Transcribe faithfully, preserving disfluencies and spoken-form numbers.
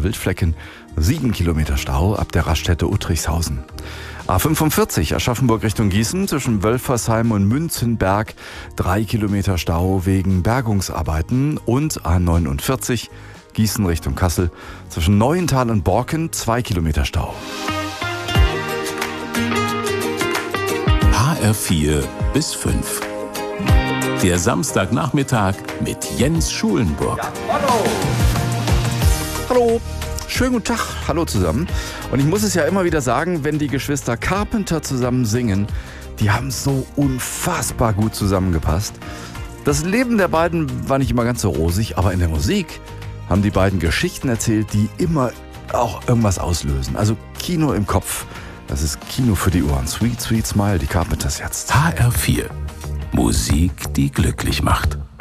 Wildflecken, sieben Kilometer Stau ab der Raststätte Uttrichshausen. A fünfundvierzig Aschaffenburg Richtung Gießen zwischen Wölfersheim und Münzenberg, drei Kilometer Stau wegen Bergungsarbeiten. Und A neunundvierzig Gießen Richtung Kassel zwischen Neuental und Borken, zwei Kilometer Stau. H R vier bis fünf. Der Samstagnachmittag mit Jens Schulenburg. Ja, hallo. Hallo. Schönen guten Tag, hallo zusammen. Und ich muss es ja immer wieder sagen, wenn die Geschwister Carpenter zusammen singen, die haben so unfassbar gut zusammengepasst. Das Leben der beiden war nicht immer ganz so rosig, aber in der Musik haben die beiden Geschichten erzählt, die immer auch irgendwas auslösen. Also Kino im Kopf, das ist Kino für die Ohren. Sweet, sweet smile, die Carpenters jetzt. H R vier. Musik, die glücklich macht.